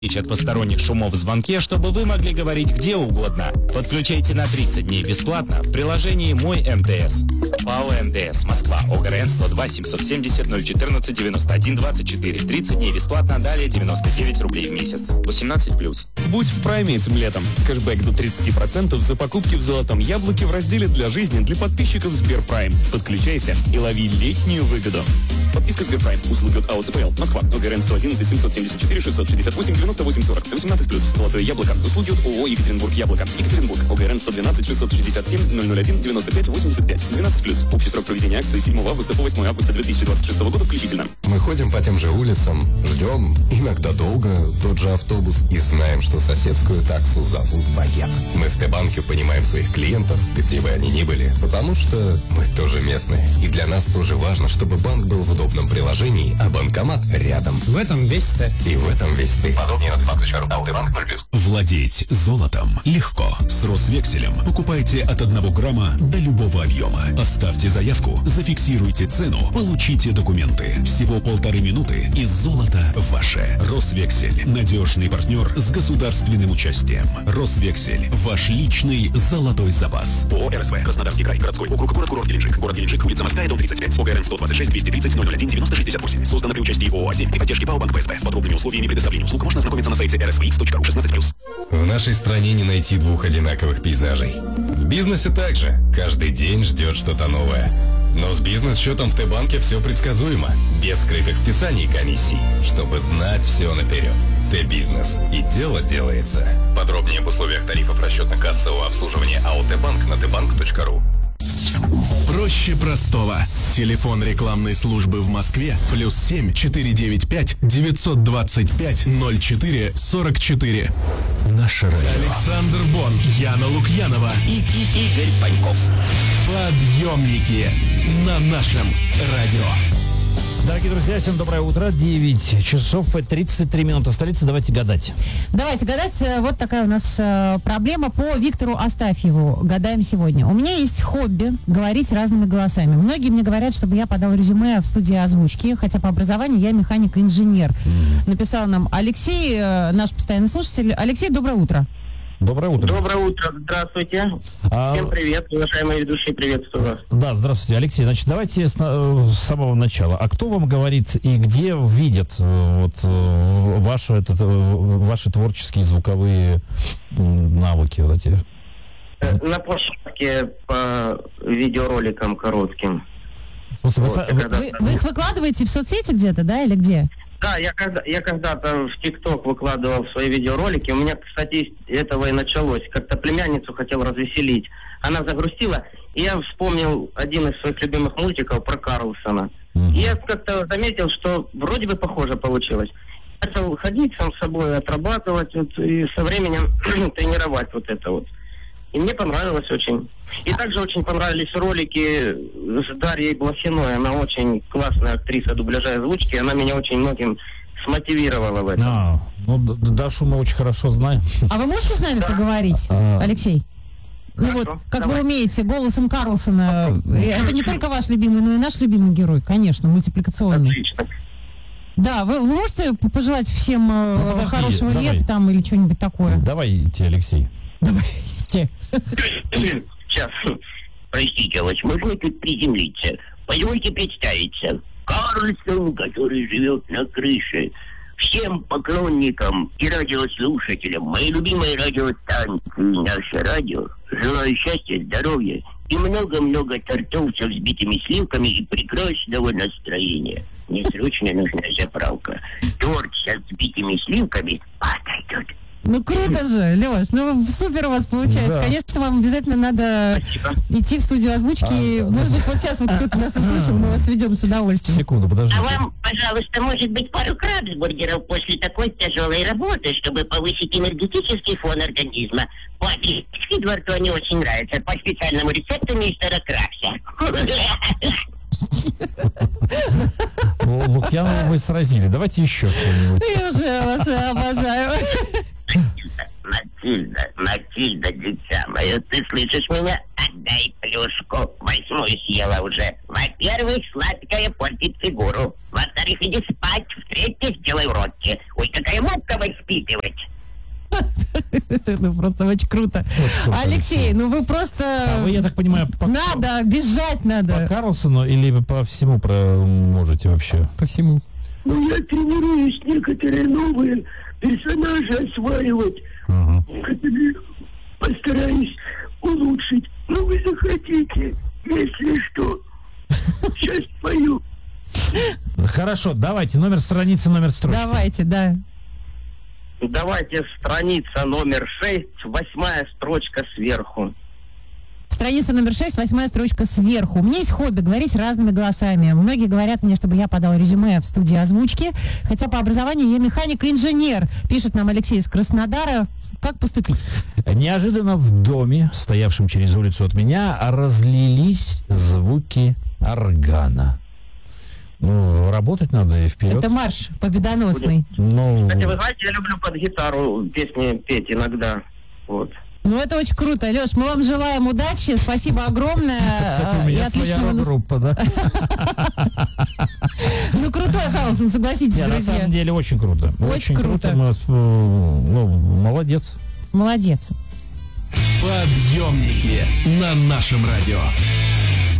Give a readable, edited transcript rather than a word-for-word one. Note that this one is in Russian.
от посторонних шумов в звонке, чтобы вы могли говорить где угодно. Подключайте на 30 дней бесплатно в приложении «Мой МТС». ПАО МТС, Москва, ОГРН 102 770 014 91 24. 30 дней бесплатно, далее 99 рублей в месяц. 18+. Будь в прайме этим летом. Кэшбэк до 30% за покупки в «Золотом яблоке» в разделе «Для жизни» для подписчиков Сберпрайм. Подключайся и лови летнюю выгоду. Подписка Сберпрайм. Услуги от АО ЦПЛ. Москва. ОГРН 111 774 668 98 40. 18+. «Золотое яблоко». Услуги от ООО «Екатеринбург Яблоко». Екатеринбург. ОГРН 112 667 001 95 85. 12+. Общий срок проведения акции 7 августа по 8 августа 2026 года включительно. Мы ходим по тем же улицам, ждем, иногда долго, тот же автобус, и знаем, что соседскую таксу зовут Багет. Мы в Т-банке понимаем своих клиентов, где бы они ни были, потому что мы тоже местные. И для нас тоже важно, чтобы банк был в удобном приложении, а банкомат рядом. В этом весь Т. И в этом весь ты. Подробнее на Т-банк.ру. Т-банк 0+. Владеть золотом легко. С Росвекселем покупайте от 1 грамма до любого объема. Оставьте заявку, зафиксируйте цену, получите документы. Всего 1,5 минуты и золото ваше. Росвексель. Надежный партнер с государственным участием. Росвексель. Ваш личный золотой запас. ООО РСВ. Краснодарский край. Городской округ. Город Геленджик. Город Геленджик. Улица Морская, дом 35. ОГРН 126 230 001 9068. Создано при участии ООО «А7» и поддержки ПАО Банк ПСБ. С подробными условиями предоставления услуг можно ознакомиться на сайте rsvx.ru 16+. В нашей стране не найти двух одинаковых пейзажей. В бизнесе также. Каждый день ждет что-то новое. Но с бизнес-счетом в Т-банке все предсказуемо. Без скрытых списаний и комиссий. Чтобы знать все наперед. Т-бизнес. И дело делается. Подробнее об условиях тарифов расчетно-кассового обслуживания АО Т-банк на tbank.ru. Проще простого. Телефон рекламной службы в Москве +7 495 925 04 44. Наше радио. Александр Бон, Яна Лукьянова и Игорь Паньков. Подъемники на нашем радио. Дорогие друзья, всем доброе утро. 9 часов и 33 минуты в столице. Давайте гадать. Давайте гадать. Вот такая у нас проблема по Виктору Астафьеву. Гадаем сегодня. У меня есть хобби говорить разными голосами. Многие мне говорят, чтобы я подал резюме в студии озвучки, хотя по образованию я механик-инженер. Написал нам Алексей, наш постоянный слушатель. Алексей, доброе утро. Доброе утро. Доброе утро, здравствуйте. Всем привет, уважаемые ведущие, приветствую вас. Да, здравствуйте, Алексей. Значит, давайте с самого начала. А кто вам говорит и где видят ваши творческие звуковые навыки? Вот эти? На площадке по видеороликам коротким. Вы их выкладываете в соцсети где-то, да, или где? Да, я когда-то в ТикТок выкладывал свои видеоролики. У меня, кстати, этого и началось. Как-то племянницу хотел развеселить. Она загрустила, и я вспомнил один из своих любимых мультиков про Карлсона. И я как-то заметил, что вроде бы похоже получилось. Начал ходить сам с собой, отрабатывать и со временем тренировать вот это вот. И мне понравилось очень. И также очень понравились ролики с Дарьей Блохиной. Она очень классная актриса дубляжа и озвучки. Она меня очень многим смотивировала в этом. Дашу мы очень хорошо знаем. А вы можете с нами поговорить, Алексей? Ну вот, как вы умеете, голосом Карлсона. Это не только ваш любимый, но и наш любимый герой, конечно, мультипликационный. Отлично. Да, вы можете пожелать всем хорошего лета там или что-нибудь такое? Давайте, Алексей. Давайте. Сейчас, простите, вас можно тут приземлиться? Позвольте представиться. Карлсон, который живет на крыше. Всем поклонникам и радиослушателям моей любимой радиостанции «Наше радио» желаю счастья, здоровья и много-много тортов со взбитыми сливками и прекрасного настроения. Мне срочно нужна заправка. Торт со взбитыми сливками подойдет. Ну круто же, Леш, ну супер у вас получается. Да. Конечно, вам обязательно надо идти в студию озвучки. Может быть, вот сейчас вот кто-то нас услышит, мы вас ведем с удовольствием. Секунду, подождите. А вам, пожалуйста, может быть, пару крабсбургеров после такой тяжелой работы, чтобы повысить энергетический фон организма. По-английски Эдварду они очень нравятся. По специальному рецепту мистера Крабса. Лукьянова вы сразили. Давайте еще что-нибудь. Я уже вас обожаю. Матильда, дитя мое, ты слышишь меня? Отдай плюшку. печенюшку 8 съела уже. Во-первых, сладкое портит фигуру. Во-вторых, иди спать. В-третьих, делай уроки. Ой, какая мука воспитывать. Ну, просто очень круто. Алексей, ну вы просто... А вы, я так понимаю, Надо, бежать надо. по Карлсону или по всему можете вообще? По всему. Ну, я тренируюсь некоторые новые персонажи осваивать. Которые постараюсь улучшить. Ну, вы захотите, если что. Сейчас пою. Хорошо, давайте, номер страницы, номер строчки. Давайте, да. Давайте страница номер 6, 8 строчка сверху. Страница номер 6, 8 строчка сверху. У меня есть хобби говорить разными голосами. Многие говорят мне, чтобы я подал резюме в студии озвучки, хотя по образованию я механик и инженер, пишет нам Алексей из Краснодара. Как поступить? Неожиданно в доме, стоявшем через улицу от меня, разлились звуки органа. Ну, работать надо и вперед. Это марш победоносный. Ну, Кстати, вы знаете, я люблю под гитару песни петь иногда. Вот. Ну, это очень круто. Леш, мы вам желаем удачи. Спасибо огромное. кстати, у меня своя группа, да? Ну, крутой Карлсон, согласитесь, Нет, на друзья. самом деле очень круто. Очень круто. Ну, молодец. Молодец. Подъемники на нашем радио.